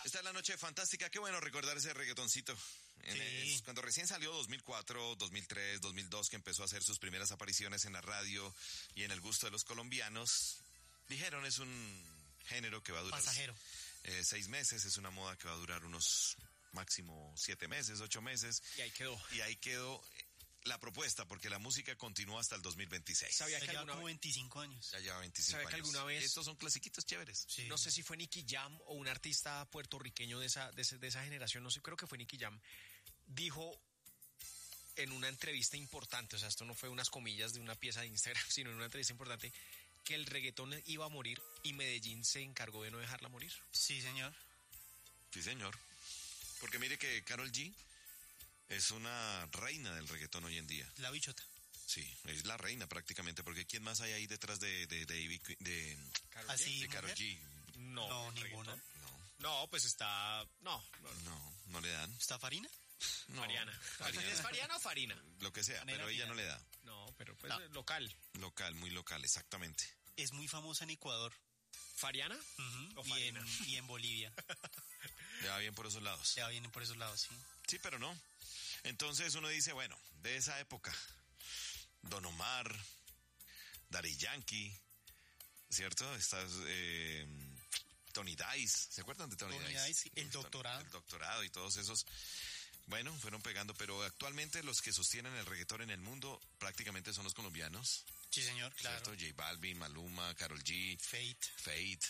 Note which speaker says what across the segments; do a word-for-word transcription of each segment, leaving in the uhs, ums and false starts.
Speaker 1: Esta es la noche fantástica. Qué bueno recordar ese reggaetoncito. En
Speaker 2: Sí.
Speaker 1: el, cuando recién salió dos mil cuatro, dos mil tres, dos mil dos, que empezó a hacer sus primeras apariciones en la radio y en el gusto de los colombianos, dijeron es un género que va a durar
Speaker 2: Pasajero.
Speaker 1: eh, seis meses, es una moda que va a durar unos máximo siete meses, ocho meses.
Speaker 3: Y ahí quedó.
Speaker 1: Y ahí quedó la propuesta, porque la música continuó hasta el dos mil veintiséis.
Speaker 3: Sabía
Speaker 2: Ya
Speaker 3: que
Speaker 2: lleva
Speaker 3: alguna
Speaker 2: como
Speaker 3: vez-
Speaker 2: veinticinco años.
Speaker 1: Ya lleva veinticinco
Speaker 3: ¿Sabe
Speaker 1: años.
Speaker 3: que alguna vez-
Speaker 1: Estos son clasiquitos chéveres.
Speaker 2: Sí.
Speaker 3: No sé si fue Nicky Jam o un artista puertorriqueño de esa, de, ese- de esa generación, no sé, creo que fue Nicky Jam, dijo en una entrevista importante, o sea, esto no fue unas comillas de una pieza de Instagram, sino en una entrevista importante, que el reggaetón iba a morir y Medellín se encargó de no dejarla morir.
Speaker 2: Sí, señor.
Speaker 1: Sí, señor. Porque mire que Karol G es una reina del reggaetón hoy en día.
Speaker 2: La bichota.
Speaker 1: Sí, es la reina prácticamente, porque ¿quién más hay ahí detrás de de de, Ivy Queen- de,
Speaker 3: Karol
Speaker 2: Así.
Speaker 3: G.
Speaker 1: de Karol
Speaker 2: mujer?
Speaker 1: G?
Speaker 3: No,
Speaker 2: No,
Speaker 3: el
Speaker 2: ninguna.
Speaker 3: reggaetón.
Speaker 1: No,
Speaker 3: No, pues está... No, no, no.
Speaker 1: no, no le dan.
Speaker 2: ¿Está Farina?
Speaker 1: No,
Speaker 3: Fariana.
Speaker 1: Fariana.
Speaker 3: ¿Es Fariana o Farina?
Speaker 1: Lo que sea,
Speaker 2: Panera
Speaker 1: pero ella
Speaker 2: fina.
Speaker 1: no le da.
Speaker 3: No, pero pues
Speaker 2: No.
Speaker 3: local.
Speaker 1: Local, muy local, exactamente.
Speaker 2: Es muy famosa en Ecuador.
Speaker 3: ¿Fariana?
Speaker 2: Ujú.
Speaker 3: ¿O
Speaker 2: y, en,
Speaker 3: Farina?
Speaker 2: y en Bolivia.
Speaker 1: Le va bien por esos lados.
Speaker 2: Ya vienen por esos lados, sí.
Speaker 1: Sí, pero no. Entonces uno dice, bueno, de esa época, Don Omar, Daddy Yankee, ¿cierto? Estás, eh, Tony Dice, ¿se acuerdan de Tony,
Speaker 2: Tony
Speaker 1: Dice?
Speaker 2: Dice, el doctorado.
Speaker 1: El doctorado y todos esos, bueno, fueron pegando, pero actualmente los que sostienen el reggaetón en el mundo prácticamente son los colombianos,
Speaker 2: Sí, señor, claro.
Speaker 1: ¿cierto? J Balvin, Maluma, Karol G,
Speaker 2: Fate.
Speaker 1: Fate,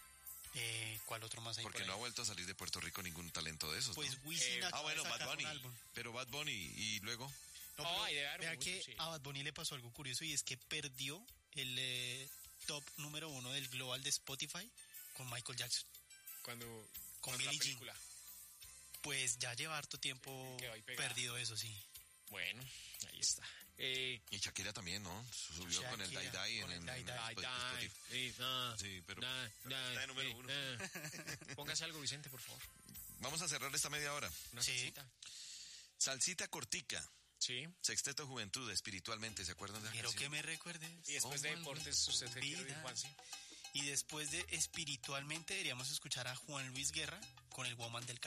Speaker 2: Eh, ¿Cuál otro más hay
Speaker 1: porque
Speaker 2: por
Speaker 1: no ha
Speaker 2: ahí?
Speaker 1: vuelto a salir de Puerto Rico ningún talento de esos,
Speaker 2: Pues
Speaker 1: ¿no?
Speaker 2: Wisin
Speaker 3: Eh,
Speaker 2: acaba
Speaker 1: Ah, bueno,
Speaker 2: de
Speaker 1: Bad
Speaker 2: sacar
Speaker 1: Bunny,
Speaker 2: un álbum.
Speaker 1: pero Bad Bunny y luego...
Speaker 2: No,
Speaker 3: Oh,
Speaker 2: pero
Speaker 3: ahí debe haber
Speaker 2: vea
Speaker 3: mucho,
Speaker 2: que
Speaker 3: sí.
Speaker 2: a Bad Bunny le pasó algo curioso y es que perdió el eh, top número uno del global de Spotify con Michael Jackson.
Speaker 3: Cuando...
Speaker 2: Con
Speaker 3: cuando la
Speaker 2: Billie Jean.
Speaker 3: película.
Speaker 2: Pues ya lleva harto tiempo
Speaker 3: Quedó ahí pegada.
Speaker 2: perdido eso, sí.
Speaker 3: Bueno, ahí está. Eh,
Speaker 1: Y Shakira también, ¿no? Subió con el
Speaker 2: Shakira,
Speaker 1: Dai Dai en,
Speaker 2: con el
Speaker 1: en,
Speaker 2: Dai
Speaker 1: en
Speaker 2: Dai.
Speaker 1: Sp-
Speaker 3: Ay,
Speaker 1: Spotify.
Speaker 3: sí, ah,
Speaker 1: Sí, pero
Speaker 3: da, da,
Speaker 1: está de número
Speaker 3: eh,
Speaker 1: uno.
Speaker 3: ah. Póngase algo, Vicente, por favor.
Speaker 1: Vamos a cerrar esta media hora.
Speaker 3: Una
Speaker 2: Sí.
Speaker 3: salsita.
Speaker 1: Salsita cortica,
Speaker 3: Sí.
Speaker 1: Sexteto Juventud, espiritualmente, ¿se acuerdan de la
Speaker 2: Quiero que
Speaker 1: canción?
Speaker 2: me recuerdes.
Speaker 3: Y después de
Speaker 1: Oh,
Speaker 3: deportes, ¿usted qué quiere
Speaker 2: vida.
Speaker 3: decir, Juansi?
Speaker 2: Y después de espiritualmente deberíamos escuchar a Juan Luis Guerra con el Woman del